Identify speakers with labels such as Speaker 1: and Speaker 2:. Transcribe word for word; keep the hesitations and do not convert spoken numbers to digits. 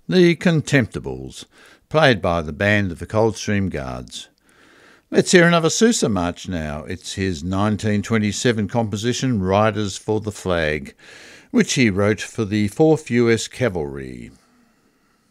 Speaker 1: The Contemptibles, played by the band of the Coldstream Guards. Let's hear another Sousa march now. It's his nineteen twenty-seven composition, Riders for the Flag, which he wrote for the fourth U S Cavalry.